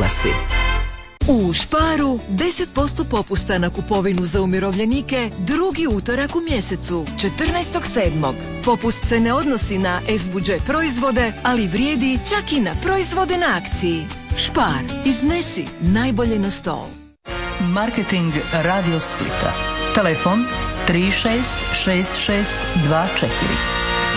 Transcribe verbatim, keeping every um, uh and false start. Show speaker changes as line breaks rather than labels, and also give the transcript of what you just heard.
oglasi.
U Sparu deset posto popusta na kupovinu za umirovljenike drugi utorak u mjesecu, četrnaestog sedmog Popust se ne odnosi na S-budžet proizvode, ali vrijedi čak i na proizvode na akciji. Spar, iznesi najbolje na stol.
Marketing Radio Splita. Telefon tri šest šest šest dva četiri.